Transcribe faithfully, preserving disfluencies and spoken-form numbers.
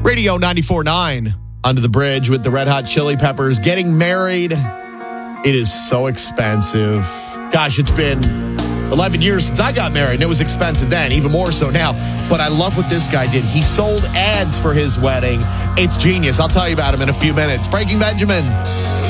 Radio ninety-four point nine. Under the Bridge with the Red Hot Chili Peppers. Getting married, it is so expensive. Gosh, it's been eleven years since I got married, and it was expensive then, even more so now. But I love what this guy did. He sold ads for his wedding. It's genius. I'll tell you about him in a few minutes. Breaking Benjamin.